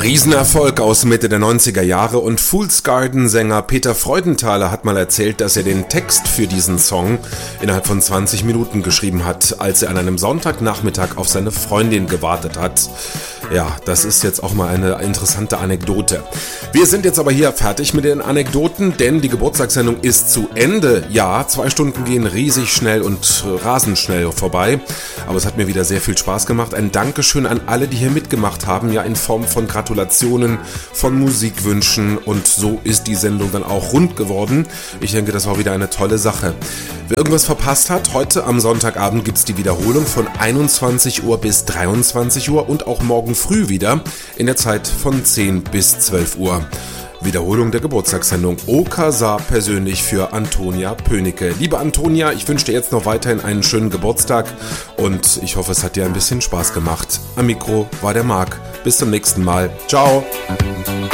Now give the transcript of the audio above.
Riesenerfolg aus Mitte der 90er Jahre und Fool's Garden-Sänger Peter Freudenthaler hat mal erzählt, dass er den Text für diesen Song innerhalb von 20 Minuten geschrieben hat, als er an einem Sonntagnachmittag auf seine Freundin gewartet hat. Ja, das ist jetzt auch mal eine interessante Anekdote. Wir sind jetzt aber hier fertig mit den Anekdoten, denn die Geburtstagssendung ist zu Ende. Ja, 2 Stunden gehen riesig schnell und rasend schnell vorbei, aber es hat mir wieder sehr viel Spaß gemacht. Ein Dankeschön an alle, die hier mitgemacht haben, ja in Form von Gratulationen, von Musikwünschen, und so ist die Sendung dann auch rund geworden. Ich denke, das war wieder eine tolle Sache. Wer irgendwas verpasst hat, heute am Sonntagabend gibt es die Wiederholung von 21 Uhr bis 23 Uhr und auch morgen früh wieder in der Zeit von 10 bis 12 Uhr. Wiederholung der Geburtstagssendung Okasa persönlich für Antonia Pönicke. Liebe Antonia, ich wünsche dir jetzt noch weiterhin einen schönen Geburtstag und ich hoffe, es hat dir ein bisschen Spaß gemacht. Am Mikro war der Marc. Bis zum nächsten Mal. Ciao.